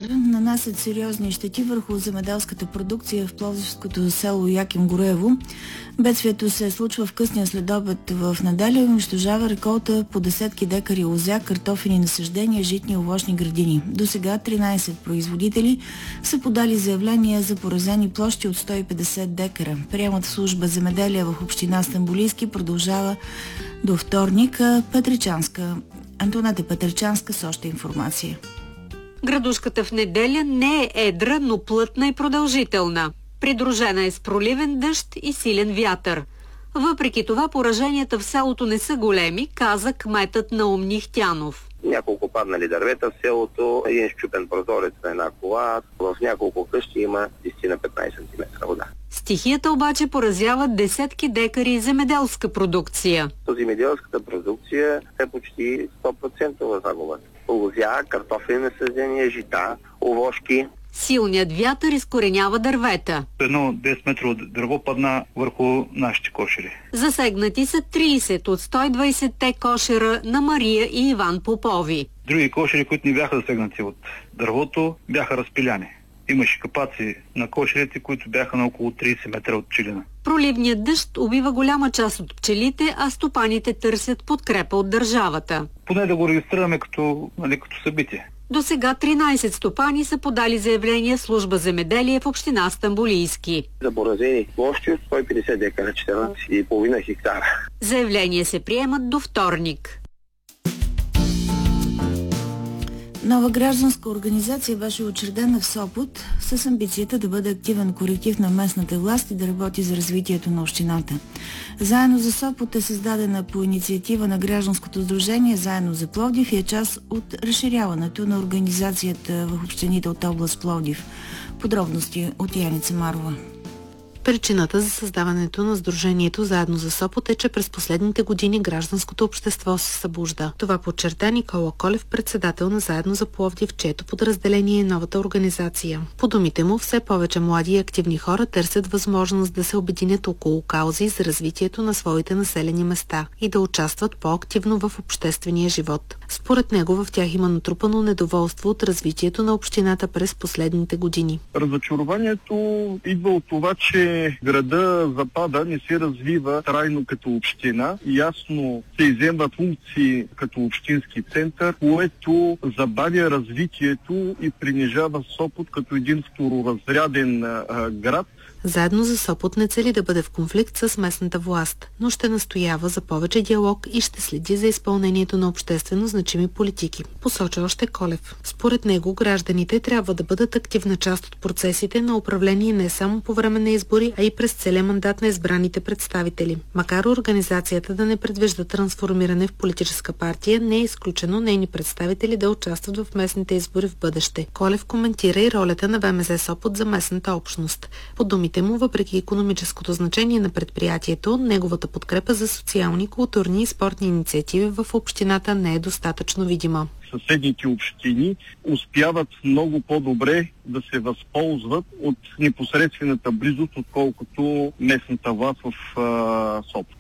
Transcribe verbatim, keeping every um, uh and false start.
нанасят сериозни щети върху земеделската продукция в пловдивското село Яким Груево. Бедствието се случва в късния следобед в неделя и унищожава реколта по десетки декари лозя, картофени насаждения, житни и овощни градини. До сега тринайсет производители са подали заявления за поразени площи от сто и петдесет декара. Приемът в служба земеделие в община Стамболийски продължава до вторник. Петричанска. Антонета Петричанска с още информация. Градушката в неделя не е едра, но плътна и продължителна. Придружена е с проливен дъжд и силен вятър. Въпреки това пораженията в селото не са големи, каза кметът Наум Нихтянов. Няколко паднали дървета в селото, един счупен прозорец на една кола, в няколко къщи има десет на петнайсет сантиметра вода. Стихията обаче поразява десетки декари земеделска продукция. Земеделската продукция е почти сто процента загуба. Лозя, картофени насаждения, жита, овошки. Силният вятър изкоренява дървета. Едно десет метрово дърво падна върху нашите кошери. Засегнати са трийсет от сто и двайсетте кошера на Мария и Иван Попови. Други кошери, които не бяха засегнати от дървото, бяха разпиляни. Имаше капаци на кошерите, които бяха на около трийсет метра от пчелина. Проливният дъжд убива голяма част от пчелите, а стопаните търсят подкрепа от държавата. Поне да го регистрираме като, нали, като събитие. До сега тринайсет стопани са подали заявление в служба земеделие в община Стамболийски. За поразени площи от сто и петдесет декара, четиринайсет и половина хектара. Заявление се приемат до вторник. Нова гражданска организация беше учредена в Сопот с амбицията да бъде активен коректив на местната власт и да работи за развитието на общината. Заедно за Сопот е създадена по инициатива на гражданското сдружение Заедно за Пловдив и е част от разширяването на организацията в общините от област Пловдив. Подробности от Яница Марова. Причината за създаването на сдружението Заедно за Сопот е, че през последните години гражданското общество се събужда. Това подчерта Никола Колев, председател на Заедно за Пловдив, чието подразделение е новата организация. По думите му, все повече млади и активни хора търсят възможност да се обединят около каузи за развитието на своите населени места и да участват по-активно в обществения живот. Според него в тях има натрупано недоволство от развитието на общината през последните години. Разочарованието идва от това, че града запада, не се развива трайно като община. Ясно се изземват функции като общински център, което забавя развитието и принижава Сопот като един второразряден а, град. Заедно за Сопот не цели да бъде в конфликт с местната власт, но ще настоява за повече диалог и ще следи за изпълнението на обществено значими политики. Посоча още Колев. Според него гражданите трябва да бъдат активна част от процесите на управление не само по време на избори, а и през целия мандат на избраните представители. Макар организацията да не предвижда трансформиране в политическа партия, не е изключено нейни представители да участват в местните избори в бъдеще. Колев коментира и ролята на ВМЗ Сопот за местната общност. По думите му, въпреки икономическото значение на предприятието, неговата подкрепа за социални, културни и спортни инициативи в общината не е достатъчно видима. Съседните общини успяват много по-добре да се възползват от непосредствената близост, отколкото местната власт в а, Сопот.